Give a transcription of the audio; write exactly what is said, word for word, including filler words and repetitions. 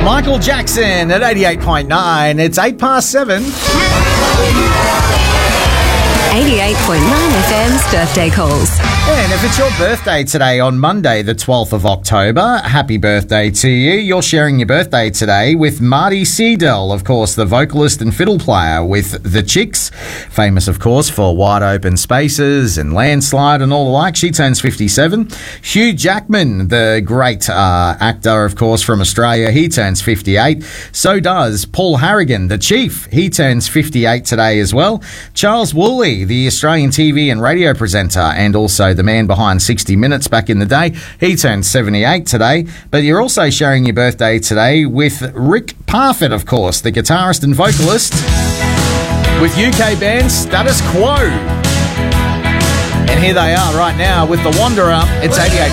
Michael Jackson at eighty-eight point nine. It's eight past seven. eighty-eight point nine F M's birthday calls. And if it's your birthday today on Monday, the twelfth of October, happy birthday to you. You're sharing your birthday today with Marty Seedell, of course, the vocalist and fiddle player with The Chicks, famous, of course, for Wide Open Spaces and Landslide and all the like. She turns fifty-seven. Hugh Jackman, the great uh, actor, of course, from Australia, he turns fifty-eight. So does Paul Harrigan, the Chief. He turns fifty-eight today as well. Charles Woolley, the Australian T V and radio presenter, and also the man behind sixty minutes back in the day. He turned seventy-eight today. But you're also sharing your birthday today with Rick Parfitt, of course, the guitarist and vocalist with U K band Status Quo. And here they are right now with The Wanderer. It's eighty-eight.